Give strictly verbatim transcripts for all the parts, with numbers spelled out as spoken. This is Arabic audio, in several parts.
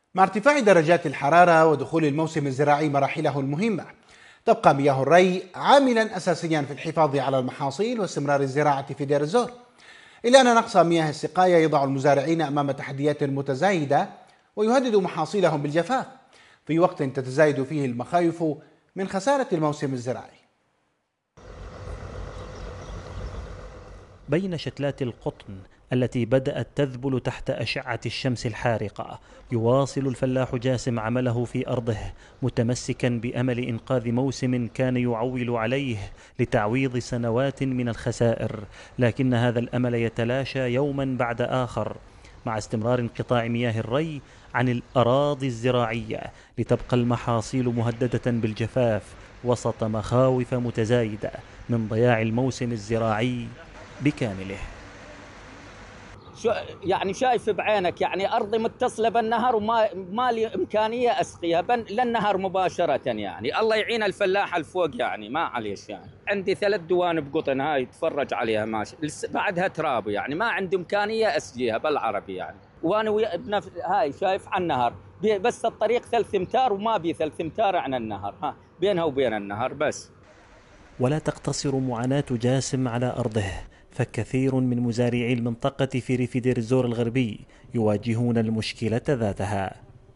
مع ارتفاع درجات الحرارة ودخول الموسم الزراعي مراحله المهمة، تبقى مياه الري عاملا أساسيا في الحفاظ على المحاصيل واستمرار الزراعة في دير الزور، إلا أن نقص مياه السقاية يضع المزارعين أمام تحديات متزايدة ويهدد محاصيلهم بالجفاف في وقت تتزايد فيه المخاوف من خسارة الموسم الزراعي. بين شتلات القطن التي بدأت تذبل تحت أشعة الشمس الحارقة، يواصل الفلاح جاسم عمله في أرضه متمسكا بأمل إنقاذ موسم كان يعول عليه لتعويض سنوات من الخسائر، لكن هذا الأمل يتلاشى يوما بعد آخر مع استمرار انقطاع مياه الري عن الأراضي الزراعية، لتبقى المحاصيل مهددة بالجفاف وسط مخاوف متزايدة من ضياع الموسم الزراعي بكامله. شو يعني شايف بعينك، يعني أرضي متصلة بالنهر وما ما لي إمكانية أسقيها للنهر مباشرة، يعني الله يعين الفلاح الفوق، يعني ما عليش. يعني عندي ثلاث دوان بقطن هاي تفرج عليها ماشي، بعدها تراب، يعني ما عندي إمكانية أسقيها بالعربي يعني. وأنا ويا بنفس هاي شايف عن النهر، بس الطريق ثلاث امتار وما بي ثلاث امتار عن النهر، ها بينها وبين النهر بس. ولا تقتصر معاناة جاسم على أرضه، فكثير من مزارعي المنطقة في ريف دير الزور الغربي يواجهون المشكلة ذاتها.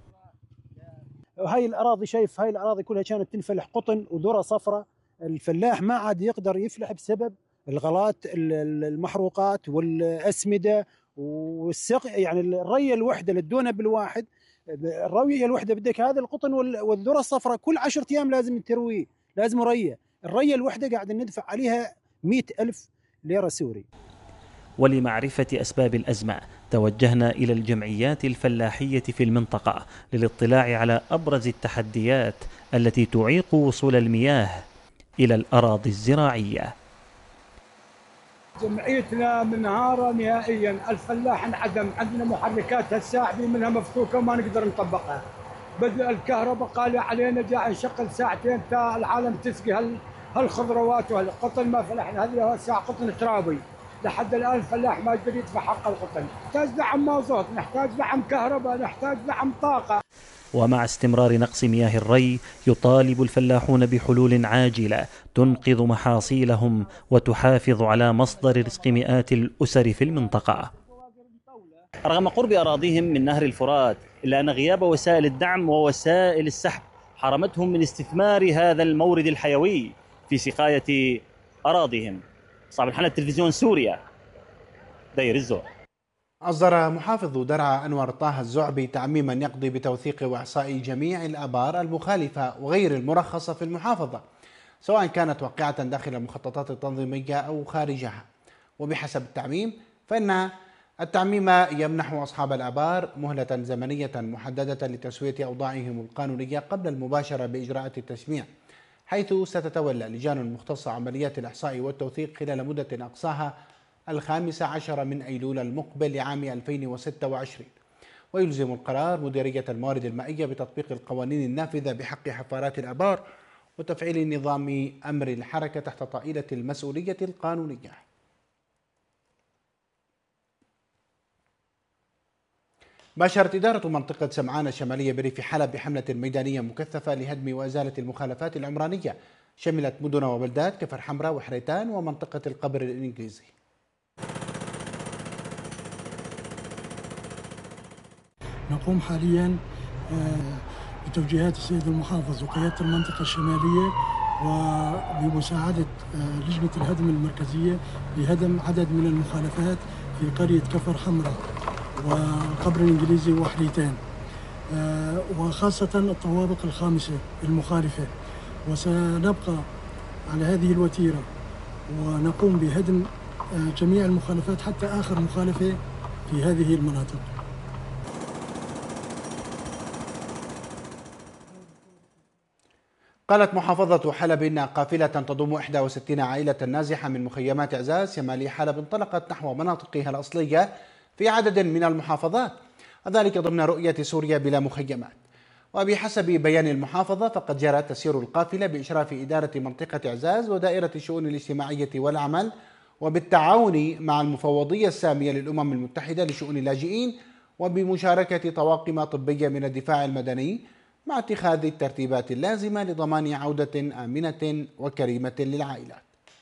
هاي الأراضي، شايف هاي الأراضي كلها كانت تنفلح قطن وذرة صفراء، الفلاح ما عاد يقدر يفلح بسبب الغلات، المحروقات والأسمدة والسق، يعني الرية الوحدة للدونة بالواحد، الروية الوحدة بدك هذا القطن والذرة الصفراء كل عشرة أيام لازم ترويه، لازم رية، الرية الوحدة قاعد ندفع عليها مئة ألف ليرة سوري. ولمعرفة أسباب الأزمة توجهنا إلى الجمعيات الفلاحية في المنطقة للاطلاع على أبرز التحديات التي تعيق وصول المياه إلى الأراضي الزراعية. جمعيتنا منهارة نهائيا، الفلاح انعدم، عندنا محركات الساحبي منها مفكوكة وما نقدر نطبقها، بدأ الكهرباء قال علينا جاء نشغل ساعتين تا العالم تسقي هالخضروات وهالقطن، ما فلحنا هذه ساعة قطن ترابي لحد الآن الفلاح ما يقدر يدفع حق القطن. نحتاج دعم مازوت، نحتاج دعم كهرباء، نحتاج دعم طاقة. ومع استمرار نقص مياه الري يطالب الفلاحون بحلول عاجلة تنقذ محاصيلهم وتحافظ على مصدر رزق مئات الأسر في المنطقة. رغم قرب أراضيهم من نهر الفرات، إلا أن غياب وسائل الدعم ووسائل السحب حرمتهم من استثمار هذا المورد الحيوي في سقاية أراضيهم. صاحب الحلقة تلفزيون سوريا، دير الزور. أصدر محافظ درعا أنور طه الزعبي تعميما يقضي بتوثيق وإحصاء جميع الآبار المخالفة وغير المرخصة في المحافظة، سواء كانت واقعة داخل المخططات التنظيمية أو خارجها. وبحسب التعميم فإن التعميم يمنح أصحاب الآبار مهلة زمنية محددة لتسوية أوضاعهم القانونية قبل المباشرة بإجراءات التسميع، حيث ستتولى لجان مختصة عمليات الإحصاء والتوثيق خلال مدة أقصاها الخامس عشر من أيلول المقبل لعام ألفين وستة وعشرين. ويلزم القرار مديرية الموارد المائية بتطبيق القوانين النافذة بحق حفارات الآبار وتفعيل نظام أمر الحركة تحت طائلة المسؤولية القانونية. باشرت إدارة منطقة سمعان الشمالية بريف حلب بحملة ميدانية مكثفة لهدم وإزالة المخالفات العمرانية، شملت مدن وبلدات كفر حمراء وحريتان ومنطقة القبر الإنجليزي. نقوم حاليا بتوجيهات السيد المحافظ وقيادة المنطقة الشمالية وبمساعدة لجنة الهدم المركزية بهدم عدد من المخالفات في قرية كفر حمراء وقبر الإنجليزي وحريتان، وخاصة الطوابق الخامسة المخالفة، وسنبقى على هذه الوتيرة ونقوم بهدم جميع المخالفات حتى آخر مخالفة في هذه المناطق. قالت محافظة حلب إن قافلة تضم إحدى وستين عائلة نازحة من مخيمات إعزاز شمالي حلب انطلقت نحو مناطقها الأصلية في عدد من المحافظات، وذلك ضمن رؤية سوريا بلا مخيمات. وبحسب بيان المحافظة فقد جرى تسيير القافلة بإشراف إدارة منطقة إعزاز ودائرة الشؤون الاجتماعية والعمل وبالتعاون مع المفوضية السامية للأمم المتحدة لشؤون اللاجئين وبمشاركة طواقم طبية من الدفاع المدني مع اتخاذ الترتيبات اللازمة لضمان عودة آمنة وكريمة للعائلات.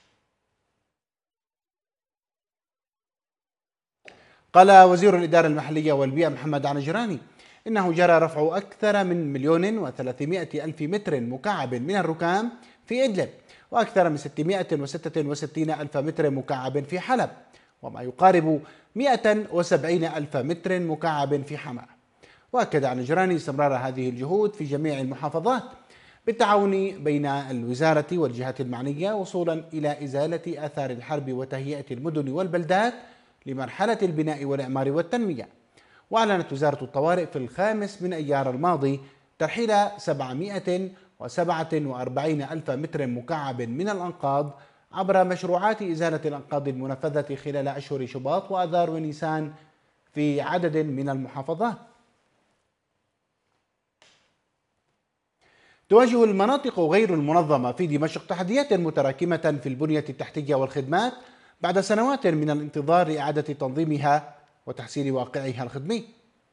قال وزير الإدارة المحلية والبيئة محمد عنجراني إنه جرى رفع أكثر من مليون وثلاثمائة ألف متر مكعب من الركام في إدلب، وأكثر من ستمائة وستة وستين ألف متر مكعب في حلب، وما يقارب مائة وسبعين ألف متر مكعب في حماة. وأكد عنجراني استمرار هذه الجهود في جميع المحافظات بالتعاون بين الوزارة والجهات المعنية وصولا إلى إزالة آثار الحرب وتهيئة المدن والبلدات لمرحلة البناء والإعمار والتنمية. وأعلنت وزارة الطوارئ في الخامس من أيار الماضي ترحيل سبعمائة وسبعة وأربعين ألف متر مكعب من الأنقاض عبر مشروعات إزالة الأنقاض المنفذة خلال أشهر شباط وآذار ونيسان في عدد من المحافظات. تواجه المناطق غير المنظمة في دمشق تحديات متراكمة في البنية التحتية والخدمات بعد سنوات من الانتظار لإعادة تنظيمها وتحسين واقعها الخدمي.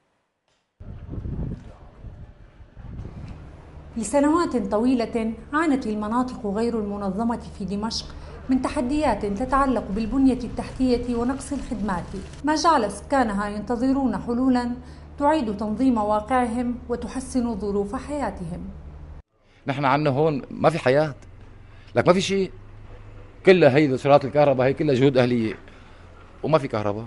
لسنوات طويلة عانت المناطق غير المنظمة في دمشق من تحديات تتعلق بالبنية التحتية ونقص الخدمات، ما جعل سكانها ينتظرون حلولا تعيد تنظيم واقعهم وتحسن ظروف حياتهم. نحن عنا هون ما في حياة، لك ما في شيء، كلها هي وصلات الكهرباء هي كلها جهود أهلية وما في كهرباء.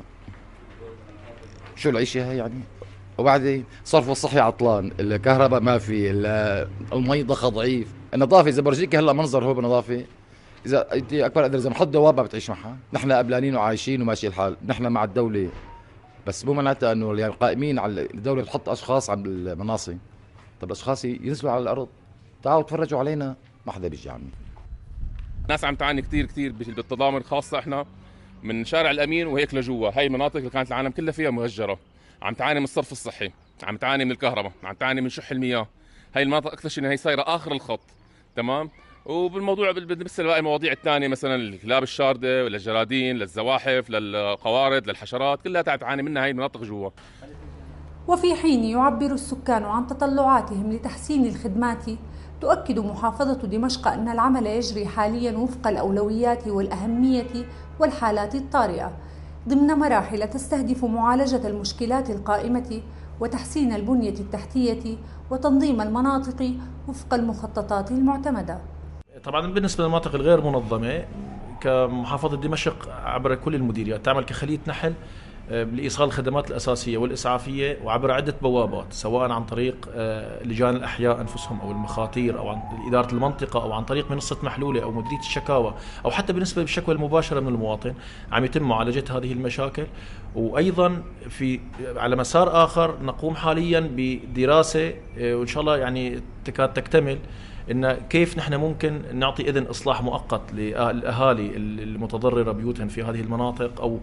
شو العيشة هي يعني؟ وبعدين صرف الصحي عطلان، الكهرباء ما في، المي ضخ ضعيف، النظافة إذا برجيك هلا منظر هو بالنظافة، إذا أنت أكبر قدر إذا نحط دوابة بتعيش معها، نحن قبلانين وعايشين وماشي الحال، نحن مع الدولة، بس مو معناتها إنه يعني قائمين على الدولة بتحط أشخاص على المناصب، طب الأشخاص ينزلوا على الأرض، تعالوا تفرجوا علينا، ما حدا بيجي عنا. الناس عم تعاني كثير كثير بالتضامن، خاصة احنا من شارع الأمين وهيك لجوا، هاي المناطق اللي كانت العالم كلها فيها مهجرة، عم تعاني من الصرف الصحي، عم تعاني من الكهرباء، عم تعاني من شح المياه، هاي المناطق أكثر شيء هي صايرة آخر الخط، تمام؟ وبالموضوع بالنسبة لباقي المواضيع الثانية مثلا الكلاب الشاردة ولا الجرادين للزواحف للقوارض للحشرات كلها تعاني منها هاي المناطق جوا. وفي حين يعبر السكان عن تطلعاتهم لتحسين الخدمات، تؤكد محافظة دمشق أن العمل يجري حاليا وفق الأولويات والأهمية والحالات الطارئة ضمن مراحل تستهدف معالجة المشكلات القائمة وتحسين البنية التحتية وتنظيم المناطق وفق المخططات المعتمدة. طبعا بالنسبة للمناطق الغير منظمة كمحافظة دمشق عبر كل المديريات تعمل كخلية نحل لإيصال الخدمات الأساسية والإسعافية وعبر عدة بوابات، سواء عن طريق لجان الأحياء أنفسهم أو المخاطير أو عن إدارة المنطقة أو عن طريق منصة محلولة أو مديرية الشكاوى أو حتى بالنسبة للشكوى المباشرة من المواطن عم يتم معالجة هذه المشاكل. وأيضا في على مسار آخر نقوم حاليا بدراسة وإن شاء الله يعني تكاد تكتمل إن كيف نحن ممكن نعطي إذن إصلاح مؤقت للأهالي المتضررة بيوتهم في هذه المناطق أو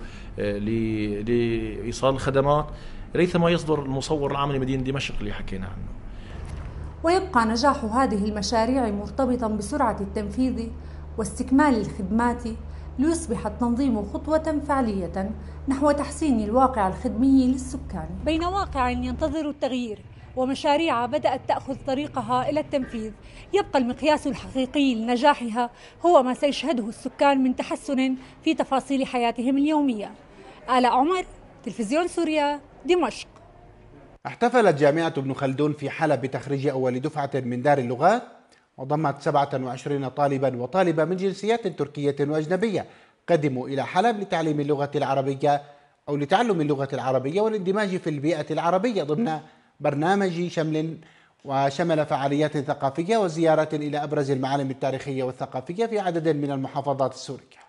لإيصال الخدمات ريثما يصدر المصور العام لمدينة دمشق اللي حكينا عنه. ويبقى نجاح هذه المشاريع مرتبطا بسرعة التنفيذ واستكمال الخدمات ليصبح التنظيم خطوة فعلية نحو تحسين الواقع الخدمي للسكان. بين واقع ينتظر التغيير ومشاريع بدأت تأخذ طريقها إلى التنفيذ، يبقى المقياس الحقيقي لنجاحها هو ما سيشهده السكان من تحسن في تفاصيل حياتهم اليومية. آلاء عمر، تلفزيون سوريا، دمشق. احتفلت جامعة ابن خلدون في حلب بتخريج أول دفعة من دار اللغات، وضمت سبعة وعشرين طالبا وطالبة من جنسيات تركية وأجنبية قدموا إلى حلب لتعليم اللغة العربية أو لتعلم اللغة العربية والاندماج في البيئة العربية ضمن برنامج شمل وشمل فعاليات ثقافية وزيارات إلى أبرز المعالم التاريخية والثقافية في عدد من المحافظات السورية.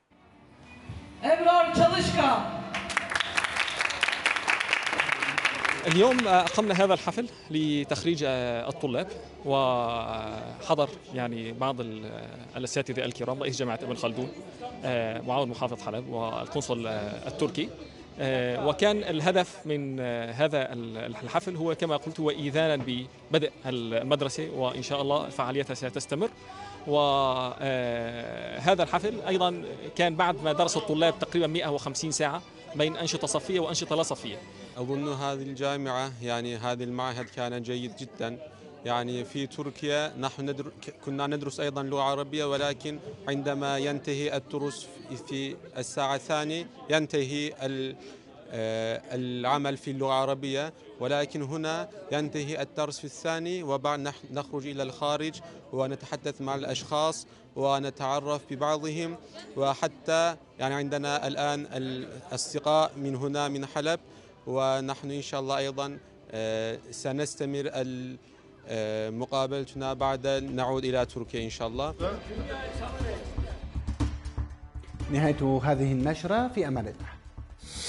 اليوم أقمنا هذا الحفل لتخريج الطلاب، وحضر يعني بعض الأساتذة الكرام رئيس جامعة ابن خلدون، معاون محافظ حلب، والقنصل التركي. وكان الهدف من هذا الحفل هو كما قلت هو إيذانا ببدء المدرسة، وإن شاء الله فعاليتها ستستمر. وهذا الحفل أيضا كان بعد ما درس الطلاب تقريبا مئة وخمسين ساعة بين أنشطة صفية وأنشطة لا صفية. أظن هذه الجامعة يعني هذا المعهد كان جيد جدا. يعني في تركيا نحن ندر... كنا ندرس أيضا لغة عربية، ولكن عندما ينتهي الدروس في الساعة الثانية ينتهي العمل في اللغة العربية، ولكن هنا ينتهي الدرس في الثاني وبعد نخرج إلى الخارج ونتحدث مع الأشخاص ونتعرف ببعضهم. وحتى يعني عندنا الآن الأصدقاء من هنا من حلب، ونحن إن شاء الله أيضا سنستمر مقابلتنا بعد نعود إلى تركيا إن شاء الله. نهاية هذه النشرة، في أمان الله.